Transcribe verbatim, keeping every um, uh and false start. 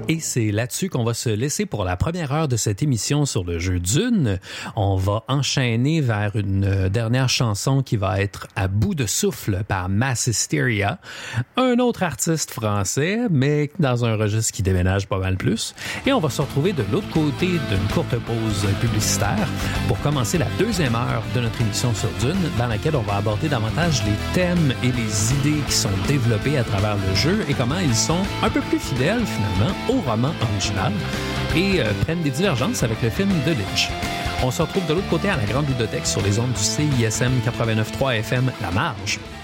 Et c'est là-dessus qu'on va se laisser pour la première heure de cette émission sur le jeu Dune. On va enchaîner vers une dernière chanson qui va être À bout de souffle par Mass Hysteria, un autre artiste français, mais dans un registre qui déménage pas mal plus. Et on va se retrouver de l'autre côté d'une courte pause publicitaire pour commencer la deuxième heure de notre émission sur Dune, dans laquelle on va aborder davantage les thèmes et les idées qui sont développées à travers le jeu et comment ils sont un peu plus fidèles finalement au roman original et euh, prennent des divergences avec le film de Lynch. On se retrouve de l'autre côté à la Grande Bibliothèque sur les ondes du C I S M quatre-vingt-neuf point trois F M La Marge.